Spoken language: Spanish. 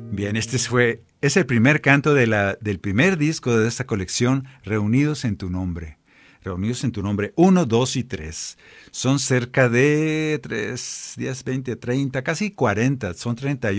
Bien, es el primer canto del primer disco de esta colección, Reunidos en tu nombre. Reunidos en tu nombre, 1, 2 y 3. Son cerca de 3, 10, 20, 30, casi 40, son 38.